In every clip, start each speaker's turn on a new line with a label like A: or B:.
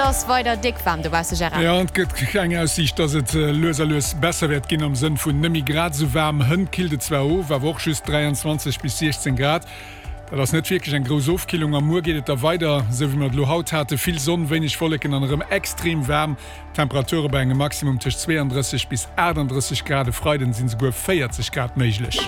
A: ass weiter dickwarm du warst Gerard.
B: Ja, und gëtt keine Aussicht, dass es löserlos besser wird gehen am Sinn von nimi Grad so warm hin kilde 2 war auch schüss 23 bis 16 Grad. Das ist nicht wirklich eine große Aufkühlung. Am Morgen geht es da weiter, so wie man die Haut hatte. Viel Sonne, wenig Wolken, an einem extrem warm. Temperaturen bei einem Maximum zwischen 32 bis 38 Grad. Freitag sind sogar 40 Grad möglich.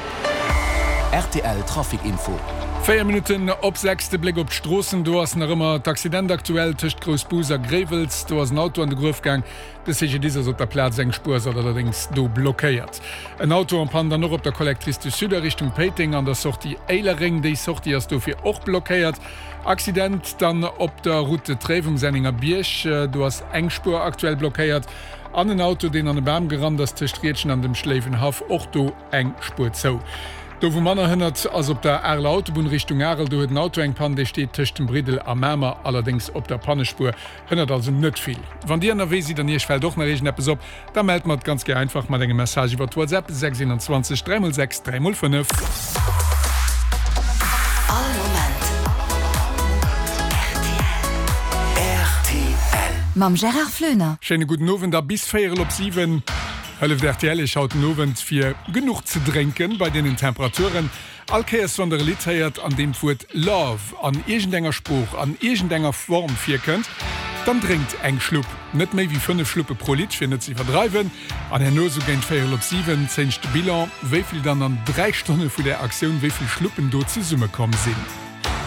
C: RTL Trafikinfo.
B: 4 Minuten op 6. Blick op Straßen. Du hast noch immer d'Accident aktuell tischcht Großbuser Grevels. Du hast ein Auto an den Grufgang. Das ist dieser so der Platz eng Spur allerdings du blockiert. Ein Auto am Pan dann noch op der Kollektriste Süder Richtung Peting an der Sortie Eilering. Die Sortie hast du für auch blockiert. Accident dann op der Route Trevung-Senninger Birch. Du hast Engspur aktuell blockiert. An ein Auto, den an den Baum gerannt, das Tischrädchen an dem Schläfenhaf auch du Engspur zo. Do wo Manner hënnert ass op der Erle Autobahn Richtung Erl do et Auto engpan, déi steet tëchten Bridel a Mämer allerdings op der Pannespur hënnert also net viel. Wann Dir nerwe si dann ichfäll doch regen Appppe op, da meldt mat ganz ge einfach mat engem Message iwwer WhatsApp 627 306 305.
D: Mam Gerard Flöner.
B: Schene guten Nowen da bis 4:07. Hëllef RTL ich haut Nowen fir genug zu trinken bei den Temperaturen. Alkees von der Lied heiert an dem Wort Love an irgendeiner Spruch, an irgendeiner Form fir könnt, dann trinkt eng Schluck. Net méi wie 5 Schluppe pro Lied findet sie verdreiben. An Herr No so gen 4:07 zencht Bilan, wieviel dann an 3 Stunden vor der Aktion wieviel Schluppen do zu Summe kommen sind.